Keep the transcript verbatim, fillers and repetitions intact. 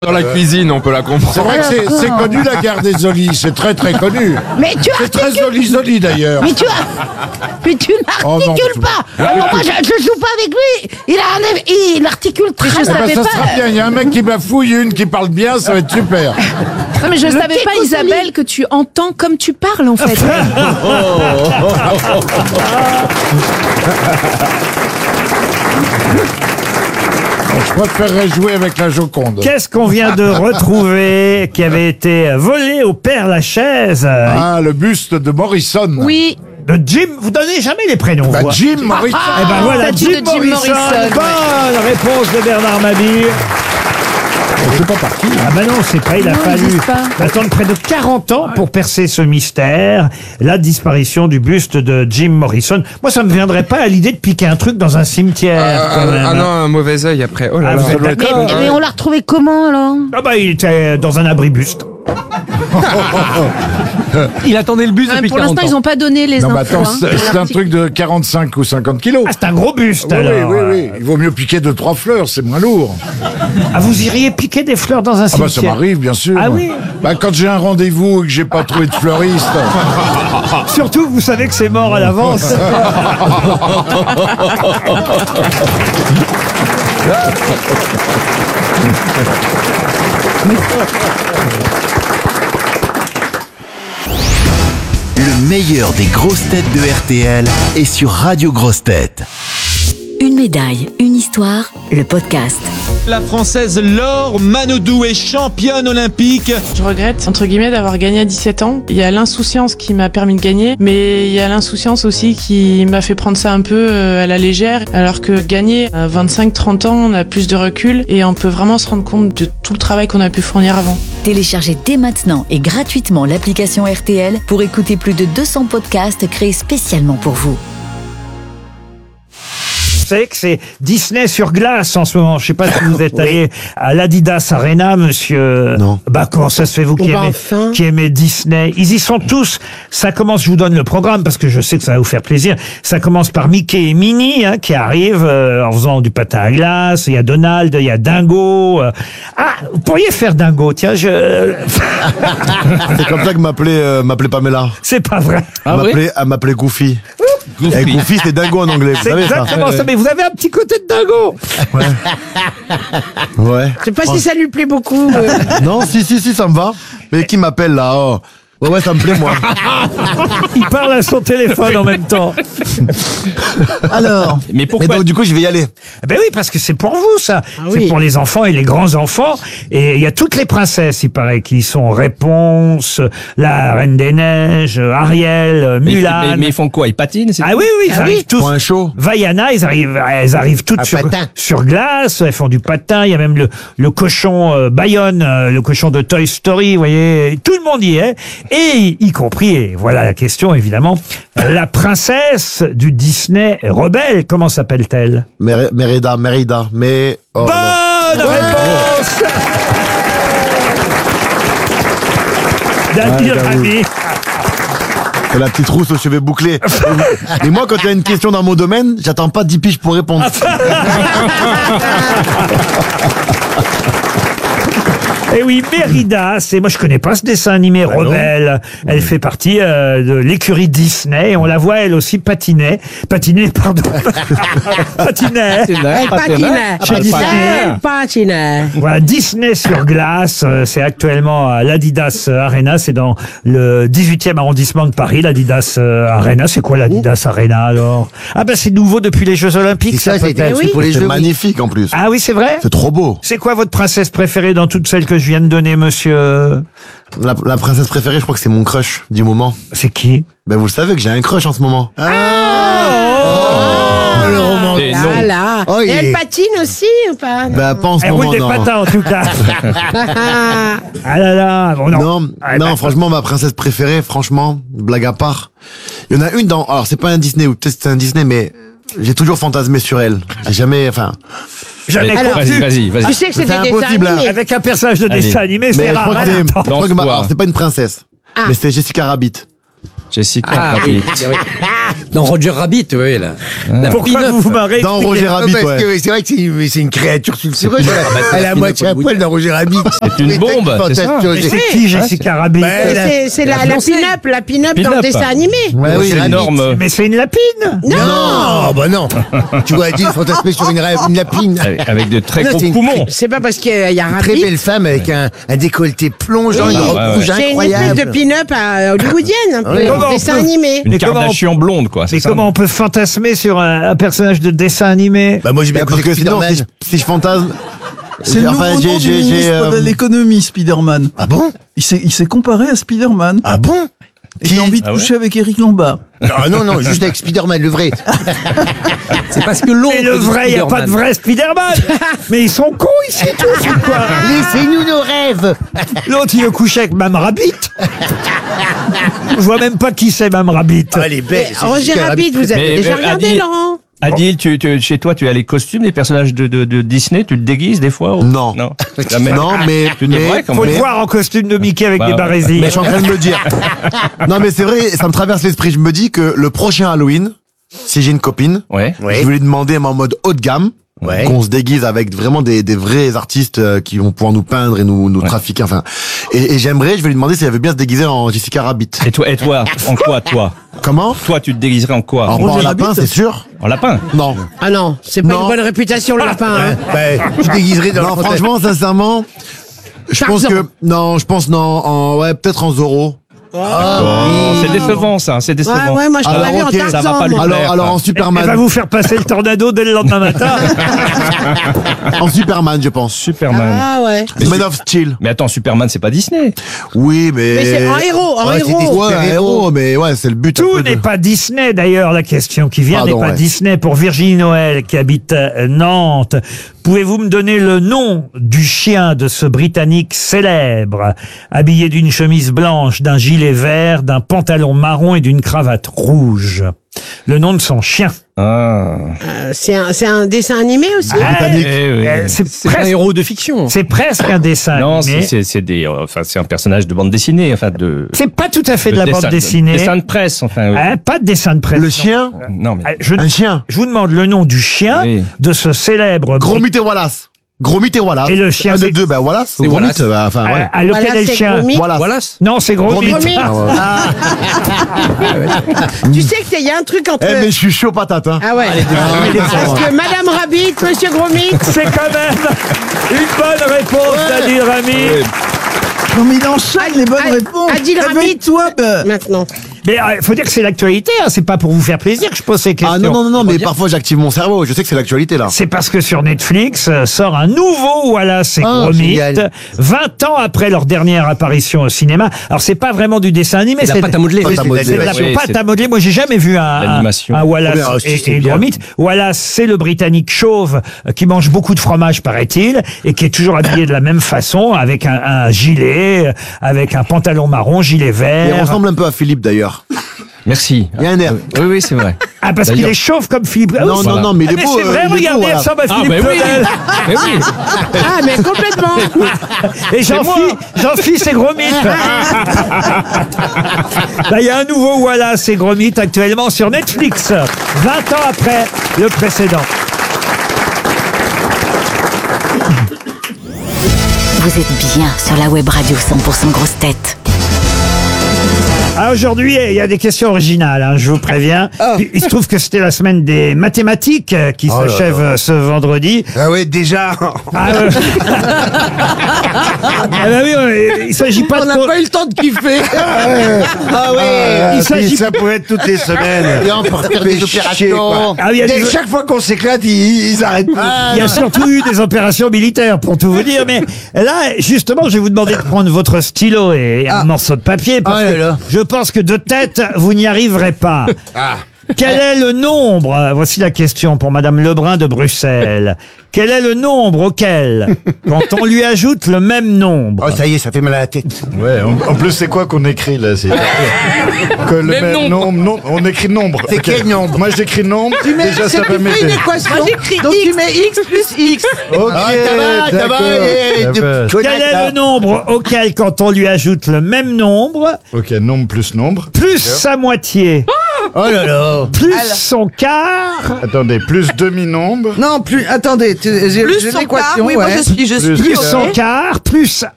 Dans la cuisine, on peut la comprendre. C'est vrai que c'est, c'est connu la gare des Zoli, c'est très très connu. Mais tu C'est très articules... Zoli Zoli d'ailleurs. Mais tu as... Mais tu Oh non, n'articules je- pas. Alors moi, je, je joue pas avec lui. Il a un... Il articule très je bien. Eh ben, savais ça pas. sera bien, il y a un mec qui bafouille, une qui parle bien, ça va être super. Non mais je Le savais pas Kiko Isabelle Soli. que tu entends comme tu parles en fait. Je préférerais jouer avec la Joconde. Qu'est-ce qu'on vient de retrouver qui avait été volé au Père Lachaise Ah, le buste de Morrison. Oui. de Jim. Vous donnez jamais les prénoms. Bah, vous. Jim Morrison. Eh ben voilà, statue Jim, de Jim Morrison. Morrison, Bonne réponse de Bernard Mabille. C'est pas parti. Ah ben non, c'est pas, il a Non, il fallu existe pas. attendre près de quarante ans pour percer ce mystère, la disparition du buste de Jim Morrison. Moi, ça me viendrait pas à l'idée de piquer un truc dans un cimetière. Ah, quand même. ah non, un mauvais œil après. Oh là Ah, là. vous êtes Mais, d'accord mais- mais on l'a retrouvé comment alors? Ah bah il était dans un abri-buste. Il attendait le bus Ouais, depuis pour quarante l'instant, ans. ils ont pas donné les Non, mais infos. attends, hein. c'est, c'est un truc de quarante-cinq ou cinquante kilos. Ah, c'est un gros buste Oui, oui, alors. oui, oui. Il vaut mieux piquer deux, trois fleurs, c'est moins lourd. Ah, vous iriez piquer des fleurs dans un Ah bah ça cimetière? m'arrive, bien sûr. Ah oui. Bah quand j'ai un rendez-vous et que j'ai pas trouvé de fleuriste. Surtout, vous savez que c'est mort à l'avance. Le meilleur des grosses têtes de R T L est sur Radio Grosses Têtes. Une médaille, une histoire, le podcast. La Française Laure Manodou est championne olympique. Je regrette, entre guillemets, d'avoir gagné à dix-sept ans. Il y a l'insouciance qui m'a permis de gagner, mais il y a l'insouciance aussi qui m'a fait prendre ça un peu euh, à la légère, alors que gagner à vingt-cinq trente ans, on a plus de recul et on peut vraiment se rendre compte de tout le travail qu'on a pu fournir avant. Téléchargez dès maintenant et gratuitement l'application R T L pour écouter plus de deux cents podcasts créés spécialement pour vous. Vous savez que c'est Disney sur glace en ce moment. Je sais pas si vous êtes allé à l'Adidas Arena, monsieur. Non. Bah, comment ça se fait, vous qui bah, aimez, enfin. qui aimez Disney? Ils y sont tous. Ça commence, je vous donne le programme parce que je sais que ça va vous faire plaisir. Ça commence par Mickey et Minnie, hein, qui arrivent euh, en faisant du patin à glace. Il y a Donald, il y a Dingo. euh. Ah, vous pourriez faire Dingo, tiens, je... C'est comme ça que m'appelait euh, m'appelait Pamela. C'est pas vrai. Ah elle oui m'appelait elle m'appelait Goofy. Goofy. Et Goofy c'est dingo en anglais, vous C'est savez ça. exactement ça. Mais vous avez un petit côté de Dingo. Ouais. Je sais pas si ça lui plaît beaucoup. euh. Non, si si si ça me va. Mais qui m'appelle là oh. Ouais ouais, ça me plaît moi. Il parle à son téléphone en même temps. Alors. Mais Mais pourquoi donc du coup, je vais y aller. Eh Ben oui, parce que c'est pour vous, ça. C'est oui. pour les enfants et les grands-enfants. Et il y a toutes les princesses, il paraît, qui sont Réponse, la Reine des Neiges, Ariel, mais, Mulan. mais, mais ils font quoi? Ils patinent c'est Ah tout oui, oui, ils Ah arrivent oui. tous. Pour un show. Vaiana, ils arrivent, elles arrivent toutes À sur, patin. sur glace, elles font du patin, il y a même le, le cochon euh, Bayonne, euh, le cochon de Toy Story, vous voyez, tout le monde y est, et y compris, et voilà la question évidemment, la princesse du Disney rebelle, comment s'appelle-t-elle? Mer- Merida, Merida, mais oh, Bonne réponse Damir Ouais, j'avoue. Ami. c'est la petite rousse aux cheveux bouclés. Et moi, quand il y a une question dans mon domaine, j'attends pas dix piges pour répondre. Eh oui, Mérida, c'est moi je connais pas ce dessin animé Rebelle. Elle fait partie euh, de l'écurie Disney. Et on la voit elle aussi patiner, patiner pardon, patiner. Elle patine. Chez Disney. Elle patine. Voilà, Disney sur glace, euh, c'est actuellement à l'Adidas Arena, c'est dans le dix-huitième arrondissement de Paris, l'Adidas euh, Arena. C'est quoi l'Adidas Arena alors? Ah ben c'est nouveau depuis les Jeux Olympiques, ça, peut-être. oui. C'est magnifique en plus. Ah oui, c'est vrai? C'est trop beau. C'est quoi votre princesse préférée dans toutes celles que je viens de donner, monsieur? La, la princesse préférée, je crois que c'est mon crush du moment. C'est qui? Ben vous le savez que j'ai un crush en ce moment. Oh, le roman. Et non. Ah là. Oh, Et il elle est- patine aussi ou pas? Ben pas en ce Elle roule moment des non. patins en tout cas. Ah là là, bon, non. Non, Ah, non, bah, franchement, ma princesse préférée, franchement, blague à part. Il y en a une dans, alors c'est pas un Disney, ou peut-être c'est un Disney, mais j'ai toujours fantasmé sur elle. J'ai jamais, enfin, Jamais Alors, compris. Vas-y, vas-y, vas-y. Tu sais que C'est c'était des impossible, hein. animés. Avec un personnage de Allez. dessin animé, mais c'est je rare. crois que c'est, Attends. je crois que ma- Lance-toi. alors, c'est pas une princesse. Ah. Mais c'est Jessica Rabbit. Jessica Ah, Rabbit. oui. Dans Roger Rabbit, oui, là. La Pourquoi pin-up. vous vous marrez? Dans Roger Rabbit, Parce ouais. que c'est vrai que c'est c'est une créature sulfureuse. Elle a à moitié à poil dans Roger Rabbit. C'est une bombe, c'est ça. Mais c'est qui Jessica Rabbit? Ben, la- C'est c'est la, la pin-up, la pin-up dans Pin-up. le dessin animé. Ouais, oui, C'est Rabbit. énorme. Mais c'est une lapine. Non, bah non. Tu vois, Adil fantasmer sur une, rêve, une lapine. Avec, avec de très Non, gros c'est une- poumons. C'est pas parce qu'il y a un Une très rabbit. belle femme avec un, un décolleté plongeant, une robe ouais, ouais. rouge C'est une incroyable. espèce de pin-up à hollywoodienne, un peu, Oui. Comment on dessin peut- animé. Une Mais comment- Kardashian blonde, quoi. c'est Mais ça comment on peut fantasmer sur un, un personnage de dessin animé? Bah moi j'ai bien Bah, parce compris que sinon, si je, Spider-Man. si je fantasme. C'est le enfin, nouveau j'ai- nom du j'ai- j'ai, ministre euh, de l'économie, Spider-Man. Ah bon? Il s'est, il s'est comparé à Spider-Man. Ah bon? Et il a envie de Ah ouais coucher avec Eric Lombard. Non, non, non, juste avec Spider-Man, le vrai. C'est parce que l'autre. Et le vrai, il n'y a pas de vrai Spider-Man. Mais ils sont cons ici tous, ou quoi? Laissez-nous nos rêves. L'autre, il veut coucher avec Mme Rabbit. Je vois même pas qui c'est Mme Rabbit. Ah, elle est belle. c'est Roger Jessica Rabbit, vous avez Mais, déjà mais, regardé, Adil- Laurent? Adil, tu, tu, chez toi, tu as les costumes des personnages de, de, de Disney, tu te déguises des fois ou... Non. Non. Jamais. Non, mais. Tu mais devrais quand Faut même. le voir en costume de Mickey avec Bah, des ouais. barésies. Mais je suis en train de me dire. Non, mais c'est vrai, ça me traverse l'esprit. Je me dis que le prochain Halloween, si j'ai une copine, Ouais. Ouais. je vais lui demander en mode haut de gamme. Ouais. Qu'on se déguise avec vraiment des, des vrais artistes euh, qui vont pouvoir nous peindre et nous, nous Ouais. trafiquer. Enfin, et, et j'aimerais, je vais lui demander si elle veut bien se déguiser en Jessica Rabbit. Et toi, et toi, en quoi, toi Comment? Toi, tu te déguiserais en quoi En, Roger en lapin, Rabbit. c'est sûr? En lapin. Non. Ah non, c'est pas Non. une bonne réputation, le lapin. hein. Bah, je déguiserai dans Non, le fantasme. franchement, sincèrement, je pense Tarzan. que non, je pense non, en ouais, peut-être en Zorro. Oh, c'est décevant, ça. C'est Ouais, décevant. ouais, moi je Alors, l'avais vu en ok, ça va Tarzan. pas lui moi. plaire. Alors, alors en Elle va Superman, vous faire passer le tornado dès le lendemain matin. en Superman, je pense. Superman. Ah ouais. Man of Steel. Mais attends, Superman, c'est pas Disney. Oui, mais. Mais c'est en héros, en Ouais, c'est des héros. Ouais, un héros, mais ouais, c'est le but. un Tout peu de- n'est pas Disney d'ailleurs, la question qui vient Pardon, n'est pas ouais. Disney. Pour Virginie Noël qui habite euh, Nantes, pouvez-vous me donner le nom du chien de ce Britannique célèbre, habillé d'une chemise blanche, d'un gilet vert, d'un pantalon marron et d'une cravate rouge? Le nom de son chien. Ah. Euh, C'est un, c'est un dessin animé aussi. Ah, Eh oui. euh, c'est C'est un presque, héros de fiction. c'est presque un dessin Non, animé. c'est c'est- c'est des, euh, enfin, c'est un personnage de bande dessinée, enfin de. C'est pas tout à fait de la dessin- bande dessinée. Dessin de presse, enfin. oui. Hein, pas de dessin de presse. Le chien, Non mais. Ah, Je, un chien. je vous demande le nom du chien Oui. de ce célèbre Gros Brit- mythe et Wallace. Gros mythe et Wallace. Et le chien, Un c'est- des deux, ben Wallace. C'est Gros Wallace. mythe, bah, enfin, ouais. à, à lequel Voilà, est le c'est chien Gros Mythe. Wallace. Wallace. Non, c'est gros, Gros mythe. mythe. Ah, Ah, ouais. Tu sais qu'il y a un truc entre. Eh, mais je suis chaud patate, hein. Ah ouais. Parce que Madame Rabbit, Monsieur Gromit. C'est quand même une bonne réponse d'Adil Rami. Non, mais il enchaîne les bonnes Ad- réponses. Adil Rami. Réveille-toi, bah. Maintenant. Mais il faut dire que c'est l'actualité, hein, c'est pas pour vous faire plaisir que je pose ces questions. Ah non, non, non, non, mais parfois j'active mon cerveau. Je sais que c'est l'actualité, là. C'est parce que sur Netflix euh, sort un nouveau Wallace et Ah, Gromit, génial. vingt ans après leur dernière apparition au cinéma. Alors c'est pas vraiment du dessin animé, C'est de la pâte à modeler. Pâte à modeler. c'est de la Oui, pâte c'est- à modeler. Moi, j'ai jamais vu un, un, L'animation. un Wallace Oh, mais, et, c'est et bien. Gromit. Wallace, c'est le Britannique chauve euh, qui mange beaucoup de fromage, paraît-il, et qui est toujours habillé de la même façon, avec un, un gilet, euh, avec un pantalon marron, gilet Il vert. ressemble un peu à Philippe, d'ailleurs. Merci. Il y a un air. Oui, oui, c'est vrai. Ah, parce qu'il D'ailleurs- est chauve comme Philippe. Ah, Non, oui, non, c'est- non, mais il Ah, est mais beau, c'est euh, vrai, il est beau, regardez, il voilà. ressemble à Ah, Philippe ben oui. Claudel. Mais oui. Ah, mais complètement. Et Jean-Phi, Jean-Phi, c'est Gromit. Là, il y a un nouveau Wallace et Gromit actuellement sur Netflix, vingt ans après le précédent. Vous êtes bien sur la web radio cent pour cent grosse tête. Ah, aujourd'hui, il y a des questions originales, hein, je vous préviens. Il se trouve que c'était la semaine des mathématiques euh, qui Oh là s'achève là. euh, ce vendredi. Ah ouais, déjà. Ah, euh... ah bah oui, euh, il s'agit pas On de... n'a pas eu le temps de kiffer. Ah ouais. Il s'agit Ça pourrait être toutes les semaines. Et encore faire des opérations. Ah oui, il y a Dès- des- Chaque fois qu'on s'éclate, ils, ils arrêtent pas. Il y a surtout eu des opérations militaires, pour tout vous dire. Mais là, justement, je vais vous demander de prendre votre stylo et un morceau de papier. Parce Ah là que là. je pense que de tête, vous n'y arriverez pas. Quel est le nombre, voici la question pour Madame Lebrun de Bruxelles, Quel est le nombre auquel, quand on lui ajoute le même nombre... Oh, ça y est, ça fait mal à la tête. Ouais, en, en plus, c'est quoi qu'on écrit là? C'est que le Même même nombre. nombre. non, on écrit nombre. C'est Ok. quel nombre? Moi, j'écris nombre. Tu mets, Déjà, ça va simplifie une m'aider. équation. Moi, j'écris Donc tu X. mets X plus X. Ok, Ah, ça va, ça va, d'accord. eh, Ça de- va. Quel Connaître, est là. le nombre auquel, quand on lui ajoute le même nombre, Ok, nombre plus nombre. plus sa moitié, Oh là là. plus son quart, Attendez, plus demi-nombre. Non, plus. Attendez, tu- j'ai Plus j'ai son l'équation. quart, oui, moi ouais. je suis, je suis. Plus plus ok. son quart, plus